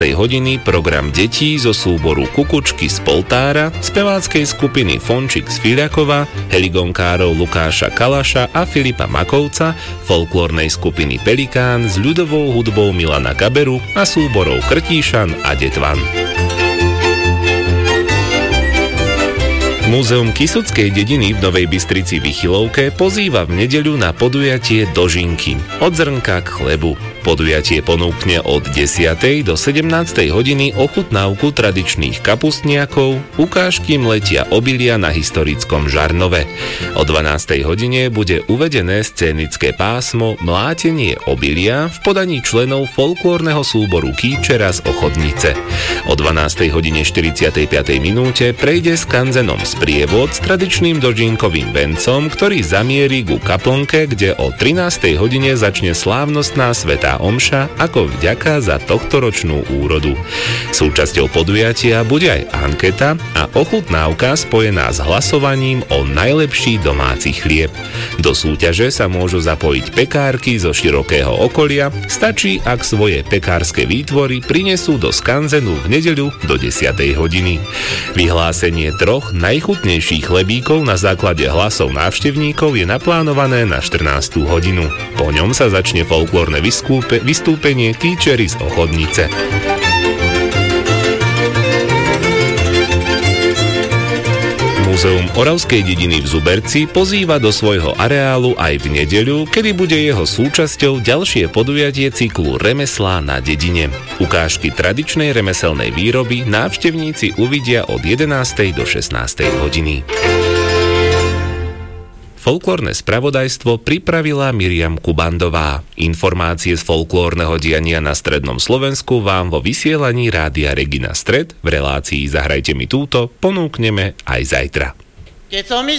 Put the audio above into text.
hodiny program detí zo súboru Kukučky z Poltára, speváckej skupiny Fončík z Filiakova, heligonkárov Lukáša Kalaša a Filipa Makovca, folklórnej skupiny Pelikán s ľudovou hudbou Milana Gaberu a súborov Krtíšan a Detvan. Múzeum Kysuckej dediny v Novej Bystrici Vychylovke pozýva v nedeľu na podujatie Dožinky od zrnka k chlebu. Podujatie ponúkne od 10. do 17. hodiny ochutnávku tradičných kapustniakov, ukážky mletia obilia na historickom Žarnove. O 12. hodine bude uvedené scénické pásmo Mlátenie obilia v podaní členov folklórneho súboru Kýčera z Ochodnice. O 12. hodine 45. minúte prejde skanzenom sprievod s tradičným dožinkovým vencom, ktorý zamierí ku kaplnke, kde o 13. hodine začne slávnostná svätá omša ako vďaka za tohtoročnú úrodu. Súčasťou podujatia bude aj anketa a ochutnávka spojená s hlasovaním o najlepší domáci chlieb. Do súťaže sa môžu zapojiť pekárky zo širokého okolia, stačí, ak svoje pekárske výtvory prinesú do skanzenu v nedeľu do 10. hodiny. Vyhlásenie 3 najchutnejších chlebíkov na základe hlasov návštevníkov je naplánované na 14. hodinu. Po ňom sa začne folklórne vystúpenie Kýčery z Ochodnice. Múzeum Oravskej dediny v Zuberci pozýva do svojho areálu aj v nedeľu, kedy bude jeho súčasťou ďalšie podujatie cyklu Remeslá na dedine. Ukážky tradičnej remeselnej výroby návštevníci uvidia od 11. do 16. hodiny. Folklórne spravodajstvo pripravila Miriam Kubandová. Informácie z folklórneho diania na strednom Slovensku vám vo vysielaní Rádia Regina Stred v relácii Zahrajte mi túto ponúkneme aj zajtra. Keď som